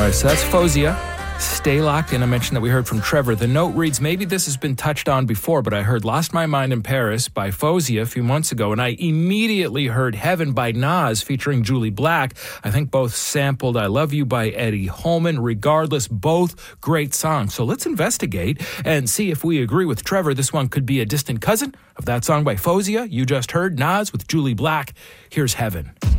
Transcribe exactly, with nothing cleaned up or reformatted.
right, so that's Fozia, Stay Locked, and I mentioned that we heard from Trevor. The note reads, maybe this has been touched on before, but I heard Lost My Mind in Paris by Fozia a few months ago, and I immediately heard Heaven by Nas featuring Julie Black. I think both sampled I Love You by Eddie Holman. Regardless, both great songs. So let's investigate and see if we agree with Trevor. This one could be a distant cousin of that song by Fozia. You just heard Nas with Julie Black. Here's Heaven.